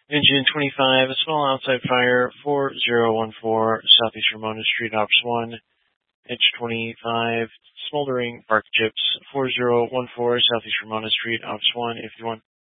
Engine 25, a small outside fire, 4014 Southeast Ramona Street, Ops 1. Edge 25, smoldering bark chips, 4014 Southeast Ramona Street, Ops 1. If you want